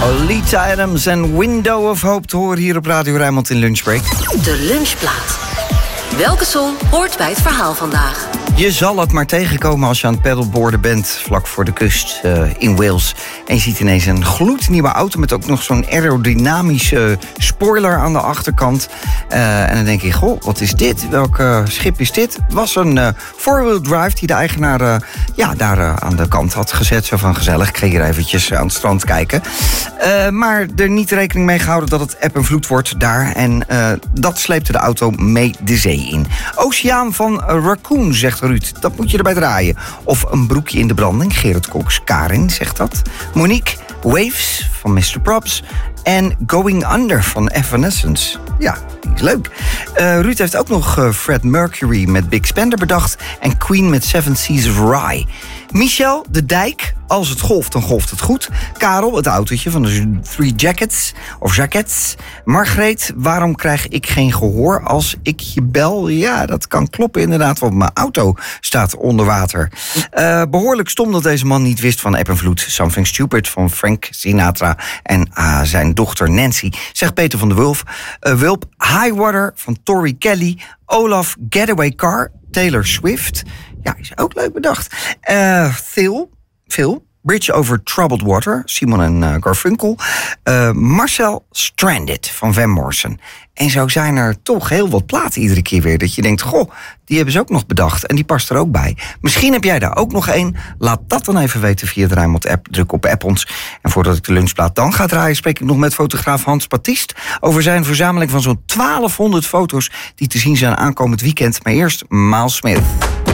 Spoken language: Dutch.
Oleta Adams en Window of Hope te horen hier op Radio Rijnmond in Lunchbreak. De lunchplaat. Welke song hoort bij het verhaal vandaag? Je zal het maar tegenkomen als je aan het paddleboarden bent vlak voor de kust in Wales. En je ziet ineens een gloednieuwe auto met ook nog zo'n aerodynamische spoiler aan de achterkant. En dan denk je, goh, wat is dit? Welk schip is dit? Het was een four-wheel drive die de eigenaar daar aan de kant had gezet. Zo van gezellig, ik ga hier eventjes aan het strand kijken. Maar er niet rekening mee gehouden dat het eb en vloed wordt daar. En dat sleepte de auto mee de zee in. Oceaan van Raccoon, zegt Ruud. Dat moet je erbij draaien. Of een broekje in de branding. Gerrit Cox. Karin zegt dat. Monique. Waves van Mr. Props. En Going Under van Evanescence. Ja, die is leuk. Ruud heeft ook nog Fred Mercury met Big Spender bedacht. En Queen met Seven Seas of Rye. Michel de Dijk. Als het golft, dan golft het goed. Karel, het autootje van de Three Jackets. Of Jackets. Margreet, waarom krijg ik geen gehoor als ik je bel? Ja, dat kan kloppen inderdaad, want mijn auto staat onder water. Behoorlijk stom dat deze man niet wist van eb en vloed. Something Stupid van Frank Sinatra en zijn dochter Nancy. Zegt Peter van der Wulp. Highwater van Tori Kelly. Olaf Getaway Car. Taylor Swift. Ja, is ook leuk bedacht. Phil, Bridge over Troubled Water, Simon en Garfunkel. Marcel, Stranded van Van Morrison. En zo zijn er toch heel wat platen iedere keer weer. Dat je denkt, goh, die hebben ze ook nog bedacht. En die past er ook bij. Misschien heb jij daar ook nog één. Laat dat dan even weten via de Rijnmond app. Druk op app ons. En voordat ik de lunchplaat dan ga draaien, spreek ik nog met fotograaf Hans Baptiste over zijn verzameling van zo'n 1200 foto's die te zien zijn aankomend weekend. Maar eerst Miles Smith.